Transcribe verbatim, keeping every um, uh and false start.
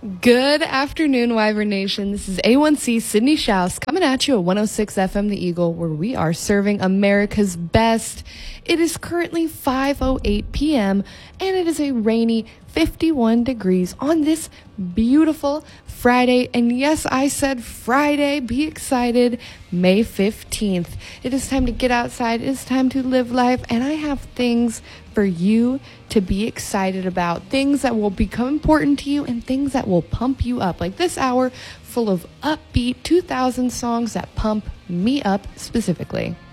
Good afternoon, Wyvern Nation. This is A one C Sydney Schaus coming at you at one oh six F M The Eagle, where we are serving America's best. It is currently five oh eight p.m. and it is a rainy fifty-one degrees on this beautiful Friday. And yes, I said Friday. Be excited. May fifteenth. It is time to get outside. It is time to live life. And I have things for you to be excited about. Things that will become important to you and things that will pump you up. Like this hour full of upbeat two thousand songs that pump me up specifically.